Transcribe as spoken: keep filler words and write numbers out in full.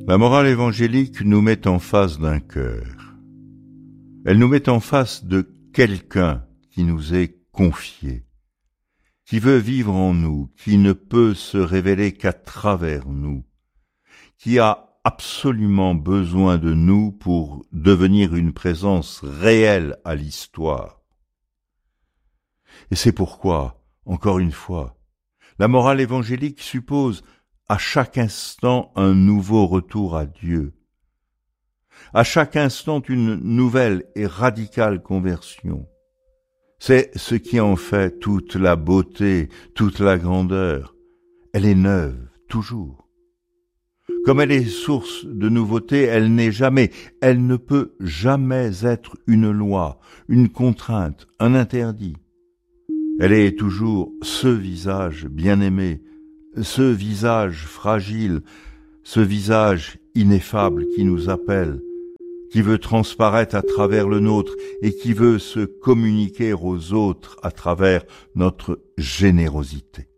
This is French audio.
La morale évangélique nous met en face d'un cœur. Elle nous met en face de quelqu'un qui nous est confié, qui veut vivre en nous, qui ne peut se révéler qu'à travers nous, qui a absolument besoin de nous pour devenir une présence réelle à l'histoire. Et c'est pourquoi, encore une fois, la morale évangélique suppose à chaque instant un nouveau retour à Dieu, à chaque instant une nouvelle et radicale conversion. C'est ce qui en fait toute la beauté, toute la grandeur. Elle est neuve, toujours. Comme elle est source de nouveauté, elle n'est jamais, elle ne peut jamais être une loi, une contrainte, un interdit. Elle est toujours ce visage bien-aimé, ce visage fragile, ce visage ineffable qui nous appelle, qui veut transparaître à travers le nôtre et qui veut se communiquer aux autres à travers notre générosité.